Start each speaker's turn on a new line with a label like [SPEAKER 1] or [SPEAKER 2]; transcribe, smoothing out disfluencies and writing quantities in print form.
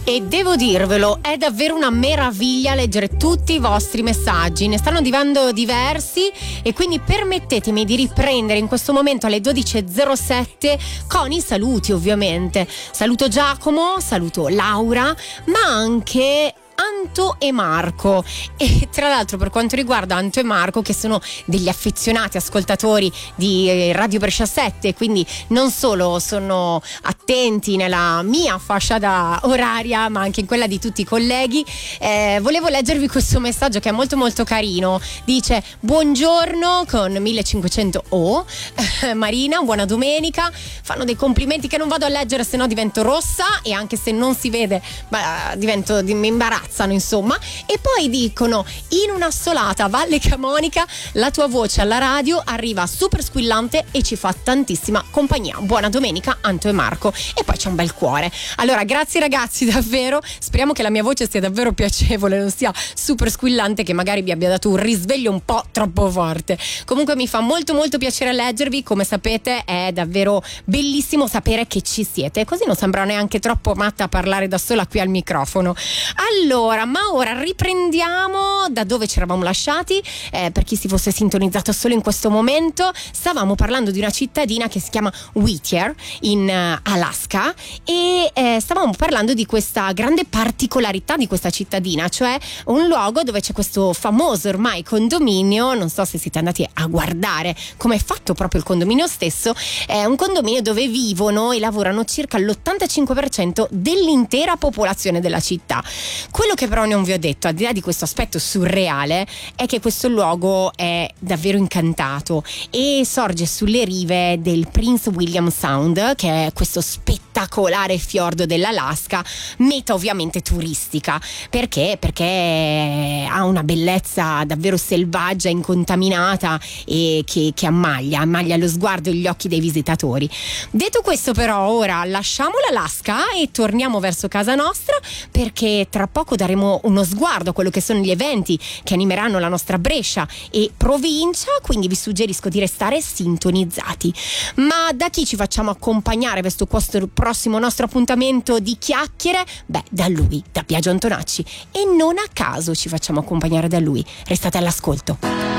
[SPEAKER 1] E devo dirvelo, è davvero una meraviglia leggere tutti i vostri messaggi, ne stanno arrivando diversi e quindi permettetemi di riprendere in questo momento alle 12.07 con i saluti, ovviamente. Saluto Giacomo, saluto Laura, ma anche Anto e Marco. E tra l'altro, per quanto riguarda Anto e Marco, che sono degli affezionati ascoltatori di Radio Brescia 7, quindi non solo sono attenti nella mia fascia oraria ma anche in quella di tutti i colleghi, volevo leggervi questo messaggio che è molto molto carino. Dice: buongiorno con 1500 Marina, buona domenica. Fanno dei complimenti che non vado a leggere, se no divento rossa, e anche se non si vede mi imbarazzano, insomma. E poi dicono: in una solata Valle Camonica la tua voce alla radio arriva super squillante e ci fa tantissima compagnia. Buona domenica Anto e Marco. E poi c'è un bel cuore. Allora, grazie ragazzi, davvero, speriamo che la mia voce sia davvero piacevole, non sia super squillante, che magari vi abbia dato un risveglio un po' troppo forte. Comunque mi fa molto molto piacere leggervi, come sapete è davvero bellissimo sapere che ci siete, così non sembra neanche troppo matta a parlare da sola qui al microfono. Allora, ma ora riprendiamo da dove ci eravamo lasciati. Per chi si fosse sintonizzato solo in questo momento, stavamo parlando di una cittadina che si chiama Whittier in Alaska, e stavamo parlando di questa grande particolarità di questa cittadina, cioè un luogo dove c'è questo famoso ormai condominio. Non so se siete andati a guardare come è fatto proprio il condominio stesso. È un condominio dove vivono e lavorano circa l'85% dell'intera popolazione della città. Quello che però non vi ho detto, al di là di questo aspetto surreale, è che questo luogo è davvero incantato e sorge sulle rive del Prince William Sound, che è questo spettacolare fiordo dell'Alaska, meta ovviamente turistica. Perché? Perché ha una bellezza davvero selvaggia, incontaminata, e che ammaglia lo sguardo e gli occhi dei visitatori. Detto questo, però, ora lasciamo l'Alaska e torniamo verso casa nostra, perché tra poco daremo uno sguardo a quello che sono gli eventi che animeranno la nostra Brescia e provincia, quindi vi suggerisco di restare sintonizzati. Ma da chi ci facciamo accompagnare verso questo prossimo nostro appuntamento di chiacchiere? Beh, da lui, da Biagio Antonacci, e non a caso ci facciamo accompagnare da lui. Restate all'ascolto.